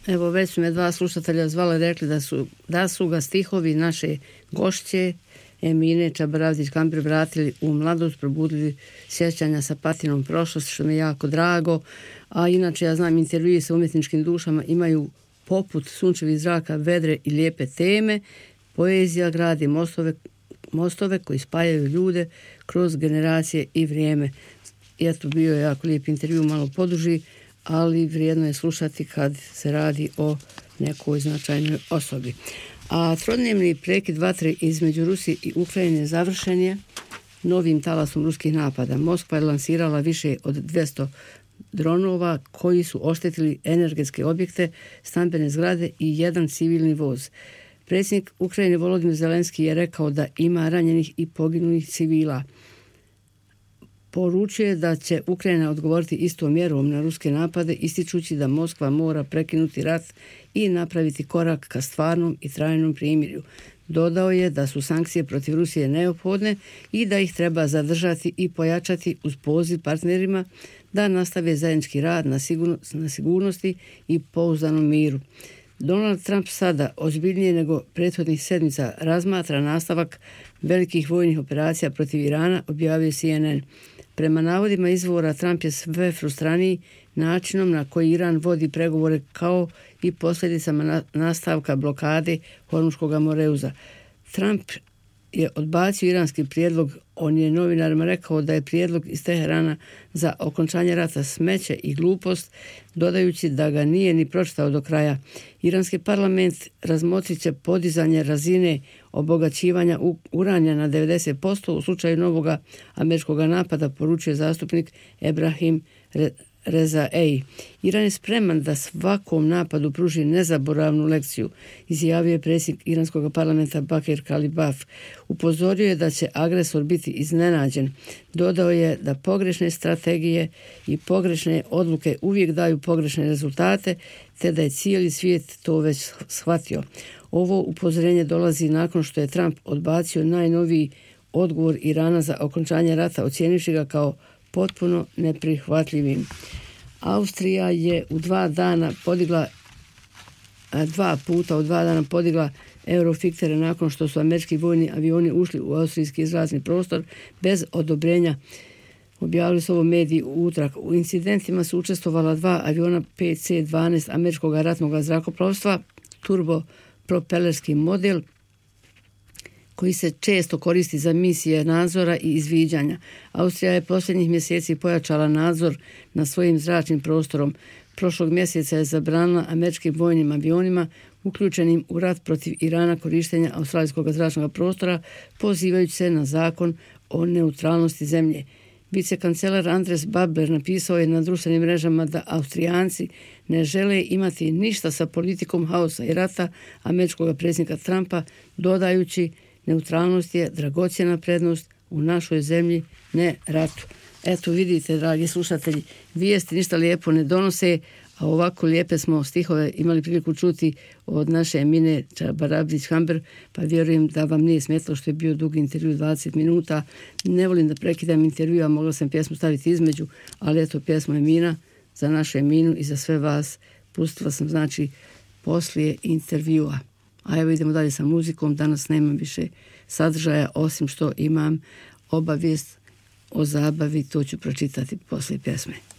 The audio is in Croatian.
Evo, već su me dva slušatelja zvale, rekli da su ga stihovi naše gošće Emine Čabaravdić-Kamber vratili u mladost, probudili sjećanja sa patinom prošlosti, što mi je jako drago. A inače, ja znam, intervjui sa umjetničkim dušama imaju poput sunčevih zraka vedre i lijepe teme. Poezija gradi mostove koji spajaju ljude kroz generacije i vrijeme. I eto, bio je jako lijep intervju, malo poduži, ali vrijedno je slušati kad se radi o nekoj značajnoj osobi. A trodnevni prekid vatre između Rusije i Ukrajine završen je novim talasom ruskih napada. Moskva je lansirala više od 200 dronova koji su oštetili energetske objekte, stambene zgrade i jedan civilni voz. Predsjednik Ukrajine Volodymyr Zelenski je rekao da ima ranjenih i poginulih civila. Poručuje da će Ukrajina odgovoriti istom mjerom na ruske napade, ističući da Moskva mora prekinuti rat i napraviti korak ka stvarnom i trajnom primirju. Dodao je da su sankcije protiv Rusije neophodne i da ih treba zadržati i pojačati uz poziv partnerima da nastave zajednički rad na sigurnosti i pouzdanom miru. Donald Trump sada ozbiljnije nego prethodnih sedmica razmatra nastavak velikih vojnih operacija protiv Irana, objavio CNN. Prema navodima izvora, Trump je sve frustraniji načinom na koji Iran vodi pregovore kao i posljedicama nastavka blokade Hormuškog moreuza. Trump je odbacio iranski prijedlog. On je novinarima rekao da je prijedlog iz Teherana za okončanje rata smeće i glupost, dodajući da ga nije ni pročitao do kraja. Iranski parlament razmotrit će podizanje razine obogaćivanja uranija na 90% u slučaju novoga američkog napada, poručuje zastupnik Ebrahim Rezaei. Iran je spreman da svakom napadu pruži nezaboravnu lekciju, izjavio je predsjednik iranskog parlamenta Bakir Kalibaf. Upozorio je da će agresor biti iznenađen. Dodao je da pogrešne strategije i pogrešne odluke uvijek daju pogrešne rezultate, te da je cijeli svijet to već shvatio. Ovo upozorenje dolazi nakon što je Trump odbacio najnoviji odgovor Irana za okončanje rata, ocijenivši ga kao potpuno neprihvatljivim. Austrija je u 2 dana podigla 2 puta u 2 dana podigla eurofiktere nakon što su američki vojni avioni ušli u austrijski izrazni prostor bez odobrenja. Objavili su ovo mediji u utorak. U incidentima su učestvovala 2 aviona PC-12 američkog ratnog zrakoplovstva, turbopropelerski model koji se često koristi za misije nadzora i izviđanja. Austrija je posljednjih mjeseci pojačala nadzor nad svojim zračnim prostorom. Prošlog mjeseca je zabranila američkim vojnim avionima uključenim u rat protiv Irana korištenja australijskog zračnog prostora, pozivajući se na zakon o neutralnosti zemlje. Vicekancelar Andres Babler napisao je na društvenim mrežama da Austrijanci ne žele imati ništa sa politikom haosa i rata američkog predsjednika Trumpa, dodajući: neutralnost je dragocjena prednost u našoj zemlji, ne ratu. Eto, vidite, dragi slušatelji, vijesti ništa lijepo ne donose, a ovako lijepe smo stihove imali priliku čuti od naše Emine Čabaravdić-Kamber, pa vjerujem da vam nije smetlo što je bio dug intervju 20 minuta. Ne volim da prekidam intervju, a mogla sam pjesmu staviti između, ali eto, pjesma Emina za našu Eminu i za sve vas pustila sam, znači, poslije intervjua. A evo idemo dalje sa muzikom. Danas nemam više sadržaja, osim što imam obavijest o zabavi, to ću pročitati poslije pjesme.